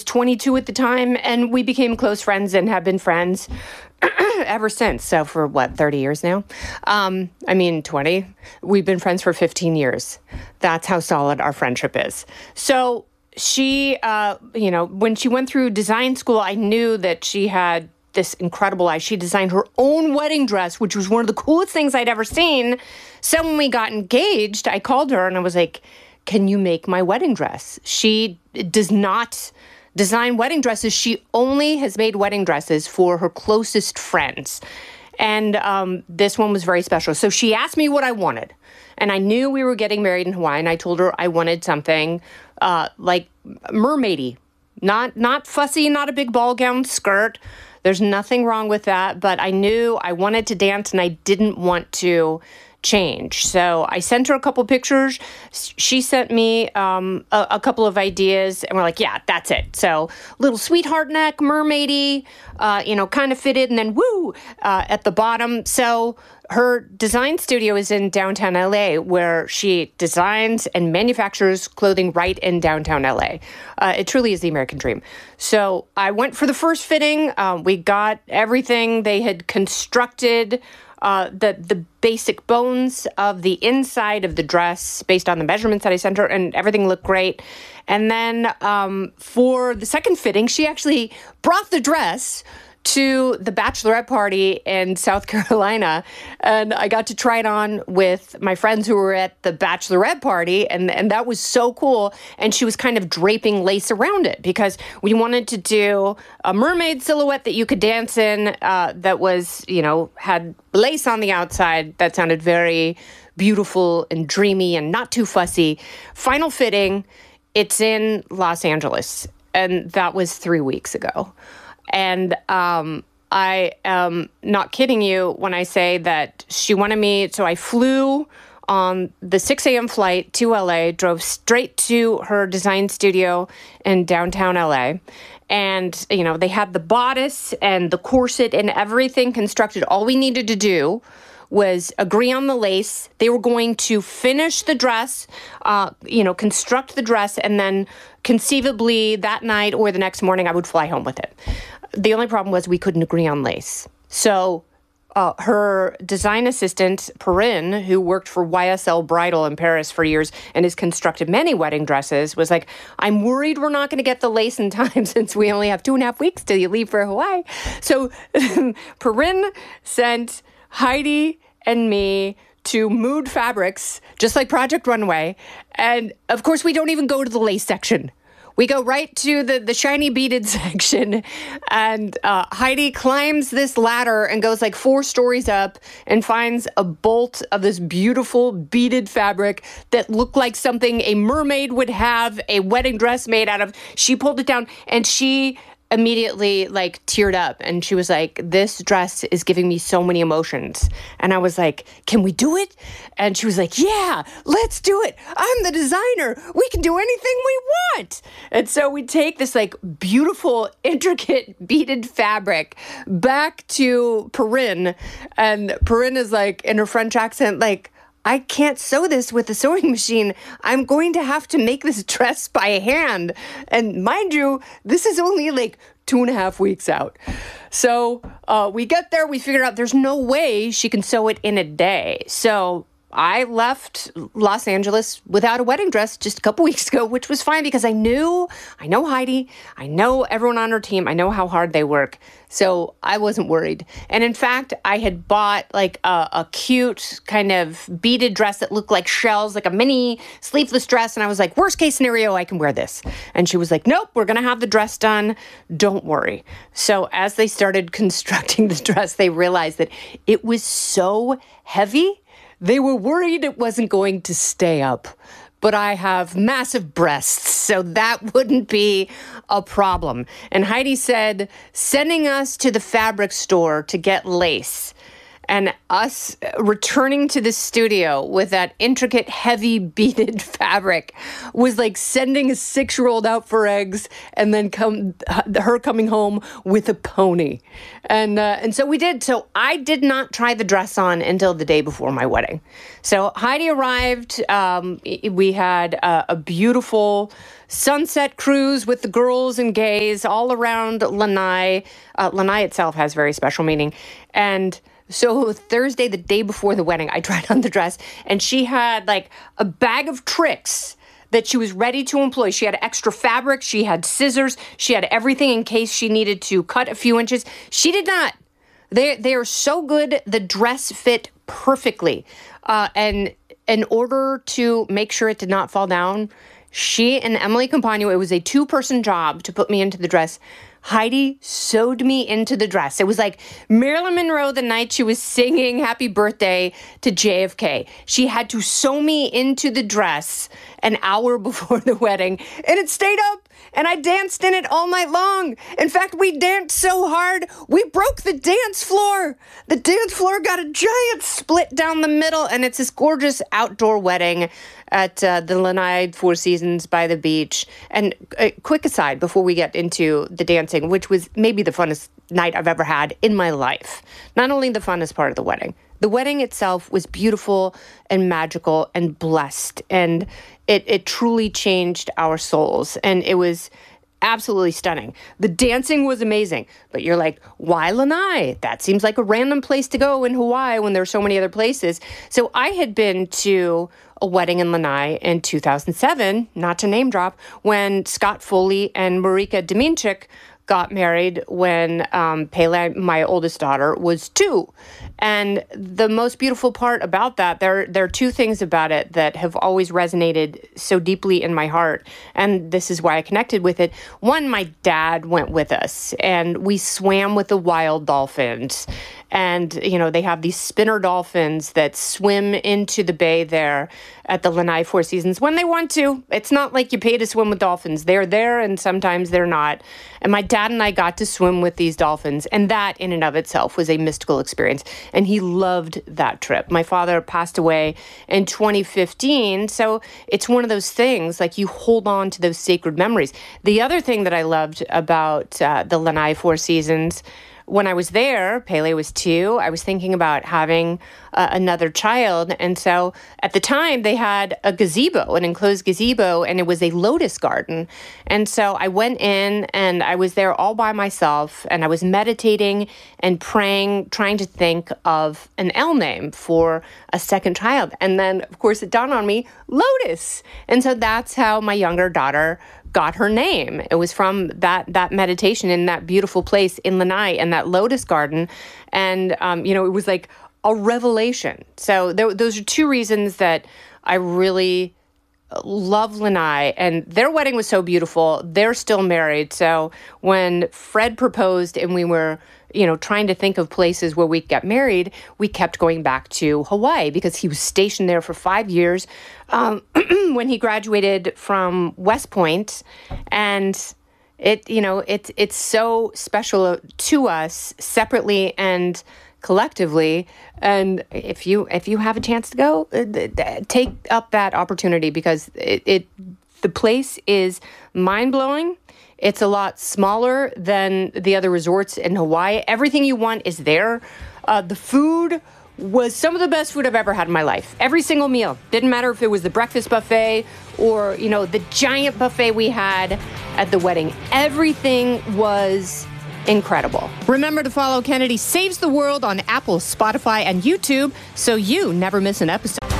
22 at the time, and we became close friends and have been friends ever since. So for 30 years now? 20. We've been friends for 15 years. That's how solid our friendship is. So she, when she went through design school, I knew that she had this incredible eye. She designed her own wedding dress, which was one of the coolest things I'd ever seen. So when we got engaged, I called her and I was like, can you make my wedding dress? She does not design wedding dresses. She only has made wedding dresses for her closest friends. And this one was very special. So she asked me what I wanted. And I knew we were getting married in Hawaii. And I told her I wanted something like mermaidy. Not fussy, not a big ball gown skirt. There's nothing wrong with that. But I knew I wanted to dance and I didn't want to change. So I sent her a couple pictures. She sent me a couple of ideas, and we're like, yeah, that's it. So little sweetheart neck, mermaidy, kind of fitted, and then at the bottom. So her design studio is in downtown LA, where she designs and manufactures clothing right in downtown LA. It truly is the American dream. So I went for the first fitting. We got everything. They had constructed the basic bones of the inside of the dress based on the measurements that I sent her, and everything looked great. And then for the second fitting, she actually brought the dress to the bachelorette party in South Carolina, and I got to try it on with my friends who were at the bachelorette party, and that was so cool. And she was kind of draping lace around it because we wanted to do a mermaid silhouette that you could dance in that was, had lace on the outside that sounded very beautiful and dreamy and not too fussy. Final fitting, it's in Los Angeles, and that was 3 weeks ago. And I am not kidding you when I say that she wanted me. So I flew on the 6 a.m. flight to LA, drove straight to her design studio in downtown LA. And, they had the bodice and the corset and everything constructed. All we needed to do was agree on the lace. They were going to finish the dress, construct the dress, and then conceivably that night or the next morning I would fly home with it. The only problem was we couldn't agree on lace. So her design assistant, Perrine, who worked for YSL Bridal in Paris for years and has constructed many wedding dresses, was like, I'm worried we're not going to get the lace in time since we only have 2.5 weeks till you leave for Hawaii. So Perrine sent Heidi and me to Mood Fabrics, just like Project Runway. And of course, we don't even go to the lace section. We go right to the shiny beaded section, and Heidi climbs this ladder and goes like 4 stories up and finds a bolt of this beautiful beaded fabric that looked like something a mermaid would have a wedding dress made out of. She pulled it down, and she immediately teared up, and she was like, this dress is giving me so many emotions. And I was like, can we do it? And she was like, yeah, let's do it. I'm the designer. We can do anything we want. And so we take this beautiful, intricate beaded fabric back to Perrine, and Perrine is in her French accent, I can't sew this with a sewing machine. I'm going to have to make this dress by hand. And mind you, this is only 2.5 weeks out. So we get there, we figure out there's no way she can sew it in a day. So I left Los Angeles without a wedding dress just a couple weeks ago, which was fine because I know Heidi, I know everyone on her team, I know how hard they work. So I wasn't worried. And in fact, I had bought a cute kind of beaded dress that looked like shells, like a mini sleeveless dress. And I was like, worst case scenario, I can wear this. And she was like, nope, we're going to have the dress done. Don't worry. So as they started constructing the dress, they realized that it was so heavy. They were worried it wasn't going to stay up, but I have massive breasts, so that wouldn't be a problem. And Heidi said, sending us to the fabric store to get lace And us returning to the studio with that intricate, heavy beaded fabric was like sending a 6-year-old out for eggs and then her coming home with a pony. And so we did. So I did not try the dress on until the day before my wedding. So Heidi arrived. We had a beautiful sunset cruise with the girls and gays all around Lanai. Lanai itself has very special meaning. And so Thursday, the day before the wedding, I tried on the dress, and she had like a bag of tricks that she was ready to employ. She had extra fabric, she had scissors, she had everything in case she needed to cut a few inches. She did not. They are so good. The dress fit perfectly. And in order to make sure it did not fall down, she and Emily Compagno, it was a 2-person job to put me into the dress. Heidi sewed me into the dress. It was like Marilyn Monroe the night she was singing Happy Birthday to JFK. She had to sew me into the dress an hour before the wedding, and it stayed up, and I danced in it all night long. In fact, we danced so hard, we broke the dance floor. The dance floor got a giant split down the middle, and it's this gorgeous outdoor wedding at the Lanai Four Seasons by the beach. And a quick aside before we get into the dancing, which was maybe the funnest night I've ever had in my life. Not only the funnest part of the wedding itself was beautiful and magical and blessed. And it truly changed our souls. And it was absolutely stunning. The dancing was amazing. But you're like, why Lanai? That seems like a random place to go in Hawaii when there are so many other places. So I had been to a wedding in Lanai in 2007, not to name drop, when Scott Foley and Marika Dominczyk got married when Pele, my oldest daughter, was 2. And the most beautiful part about that, there are 2 things about it that have always resonated so deeply in my heart. And this is why I connected with it. One, my dad went with us, and we swam with the wild dolphins. And, you know, they have these spinner dolphins that swim into the bay there at the Lanai Four Seasons when they want to. It's not like you pay to swim with dolphins. They're there, and sometimes they're not. And my dad and I got to swim with these dolphins. And that in and of itself was a mystical experience. And he loved that trip. My father passed away in 2015. So it's one of those things, like you hold on to those sacred memories. The other thing that I loved about the Lanai Four Seasons, when I was there, Pele was 2, I was thinking about having another child. And so at the time, they had a gazebo, an enclosed gazebo, and it was a lotus garden. And so I went in, and I was there all by myself, and I was meditating and praying, trying to think of an L name for a second child. And then, of course, it dawned on me, Lotus. And so that's how my younger daughter got her name. It was from that meditation in that beautiful place in Lanai and that lotus garden. And, it was like a revelation. So those are 2 reasons that I really love Lanai. And their wedding was so beautiful. They're still married. So when Fred proposed and we were trying to think of places where we get married, we kept going back to Hawaii because he was stationed there for 5 years when he graduated from West Point. And it's so special to us separately and collectively. And if you have a chance to go, take up that opportunity because the place is mind-blowing. It's a lot smaller than the other resorts in Hawaii. Everything you want is there. The food was some of the best food I've ever had in my life. Every single meal. Didn't matter if it was the breakfast buffet or, the giant buffet we had at the wedding. Everything was incredible. Remember to follow Kennedy Saves the World on Apple, Spotify, and YouTube so you never miss an episode.